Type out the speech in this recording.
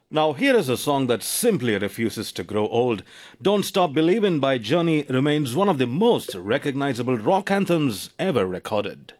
Now, here is a song that simply refuses to grow old. Don't Stop Believin' by Journey remains one of the most recognizable rock anthems ever recorded.